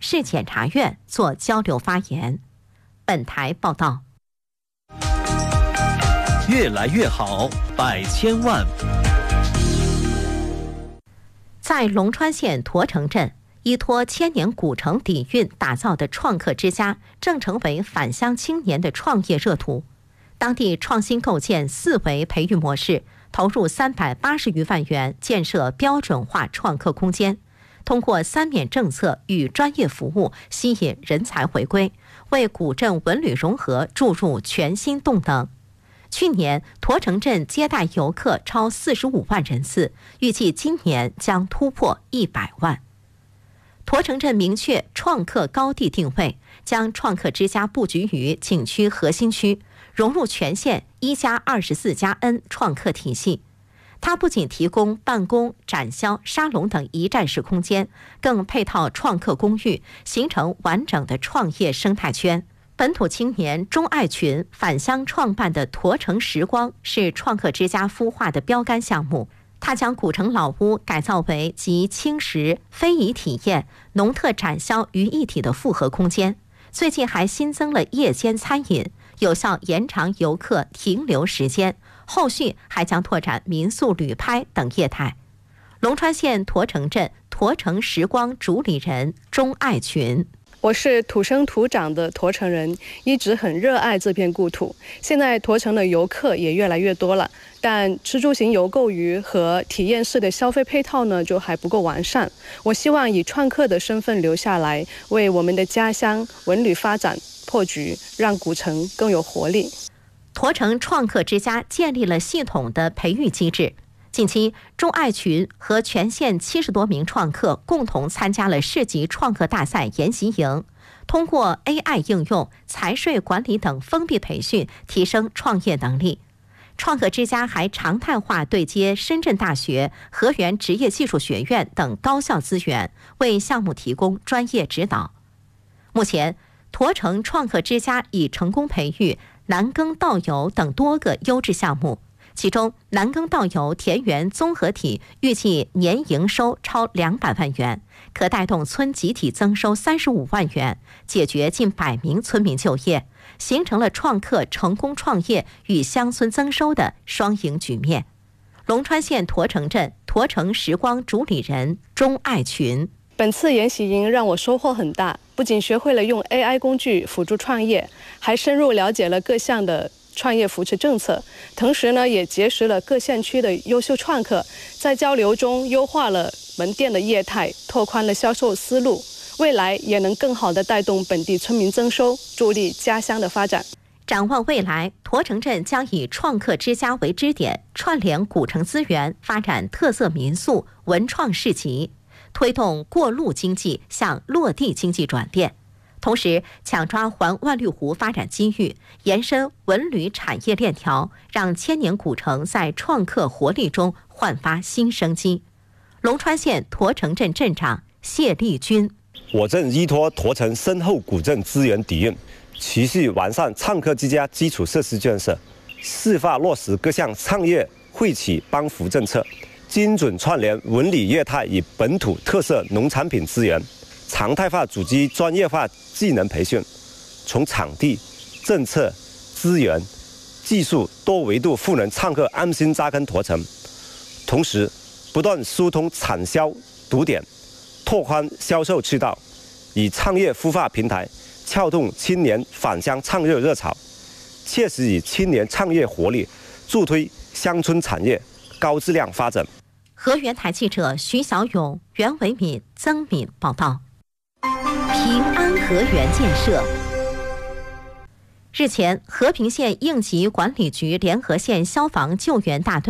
市检察院做交流发言。本台报道。 越来越好，百千万。 在龙川县驼城镇，依托千年古城底蕴打造的创客之家正成为返乡青年的创业热土。当地创新构建4维培育模式，投入380余万元建设标准化创客空间，通过3面政策与专业服务吸引人才回归，为古镇文旅融合注入全新动能。去年，驼城镇接待游客超45万人次，预计今年将突破100万。驼城镇明确创客高地定位，将创客之家布局于景区核心区，融入全县1+24+N 创客体系。它不仅提供办公、展销、沙龙等一站式空间，更配套创客公寓，形成完整的创业生态圈。本土青年钟爱群返乡创办的驼城时光是创客之家孵化的标杆项目。他将古城老屋改造为集轻食、非遗体验、农特展销于一体的复合空间。最近还新增了夜间餐饮，有效延长游客停留时间。后续还将拓展民宿旅拍等业态。龙川县驼城镇驼城时光主理人钟爱群。 我是土生土长的驼城人，一直很热爱这片故土。现在驼城的游客也越来越多了，但吃住行游购娱和体验式的消费配套呢，就还不够完善。我希望以创客的身份留下来，为我们的家乡文旅发展破局，让古城更有活力。 驼城创客之家建立了系统的培育机制。近期，钟爱群和全县70多名创客共同参加了市级创客大赛研习营，通过 AI 应用、财税管理等封闭培训，提升创业能力。创客之家还常态化对接深圳大学、河源职业技术学院等高校资源，为项目提供专业指导。目前，驼城创客之家已成功培育南耕道游等多个优质项目。其中，南耕道游田园综合体预计年营收超200万元，可带动村集体增收35万元，解决近100名村民就业，形成了创客成功创业与乡村增收的双赢局面。龙川县驼城镇驼城时光主理人钟爱群。 本次研习营让我收获很大，不仅学会了用 AI 工具辅助创业，还深入了解了各项的创业扶持政策，同时呢，也结识了各县区的优秀创客，在交流中优化了门店的业态，拓宽了销售思路，未来也能更好地带动本地村民增收，助力家乡的发展。 展望未来，驼城镇将以创客之家为支点，串联古城资源，发展特色民宿、文创市集，推动过路经济向落地经济转变。同时，抢抓环万绿湖发展机遇，延伸文旅产业链条，让千年古城在创客活力中焕发新生机。龙川县驼城镇镇长谢立军： 我镇依托驼城深厚古镇资源底蕴，持续完善创客之家基础设施建设，细化落实各项创业惠企帮扶政策，精准串联文旅业态与本土特色农产品资源，常态化组织专业化技能培训，从场地、政策、资源、技术多维度赋能创客安心扎根驼城。同时，不断疏通产销堵点，拓宽销售渠道，以创业孵化平台撬动青年返乡创业热潮，切实以青年创业活力助推乡村产业高质量发展。 河源台记者徐小勇、袁维敏、曾敏报道。平安河源建设。日前，和平县应急管理局联合县消防救援大队